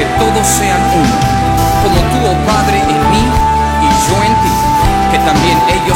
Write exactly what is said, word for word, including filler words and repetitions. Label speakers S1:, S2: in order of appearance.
S1: que todos sean uno, como tú, oh Padre, en mí y yo en ti, que también ellos